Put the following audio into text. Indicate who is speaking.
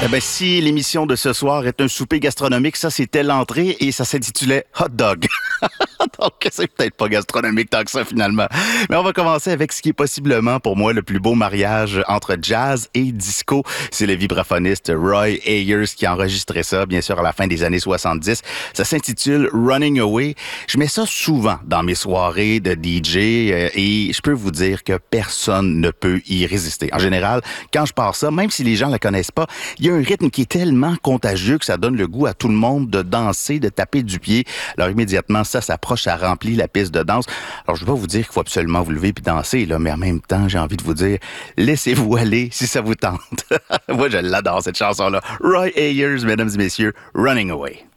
Speaker 1: Eh ben, si l'émission de ce soir est un souper gastronomique, ça, c'était l'entrée et ça s'intitulait Hot Dog. Donc, c'est peut-être pas gastronomique tant que ça, finalement. Mais on va commencer avec ce qui est possiblement, pour moi, le plus beau mariage entre jazz et disco. C'est le vibraphoniste Roy Ayers qui a enregistré ça, bien sûr, à la fin des années 70. Ça s'intitule Running Away. Je mets ça souvent dans mes soirées de DJ et je peux vous dire que personne ne peut y résister. En général, quand je pars ça, même si les gens la connaissent pas, il y a un rythme qui est tellement contagieux que ça donne le goût à tout le monde de danser, de taper du pied. Alors immédiatement, ça s'approche, ça remplit la piste de danse. Alors je ne vais pas vous dire qu'il faut absolument vous lever puis danser, là, mais en même temps, j'ai envie de vous dire, laissez-vous aller si ça vous tente. Moi, je l'adore, cette chanson-là. Roy Ayers, mesdames et messieurs, Running Away.